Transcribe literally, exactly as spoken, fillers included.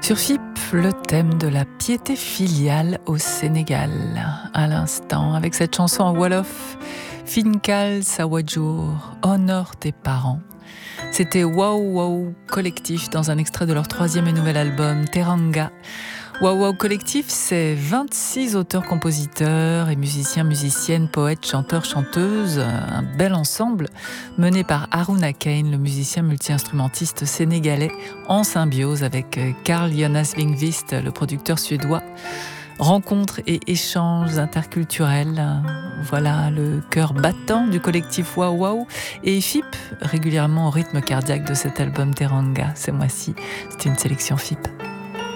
Sur F I P, le thème de la piété filiale au Sénégal. À l'instant, avec cette chanson en Wolof, Finkal Sawajur, honore tes parents. C'était Wow Wow Collectif dans un extrait de leur troisième et nouvel album, Teranga. Wow Wow Collectif, c'est vingt-six auteurs-compositeurs et musiciens, musiciennes, poètes, chanteurs, chanteuses. Un bel ensemble mené par Haruna Kane, le musicien multi-instrumentiste sénégalais, en symbiose avec Carl Jonas Lindqvist, le producteur suédois. Rencontres et échanges interculturels, voilà le cœur battant du collectif Wow Wow. Et F I P, régulièrement au rythme cardiaque de cet album Teranga, ce mois-ci, c'est une sélection F I P.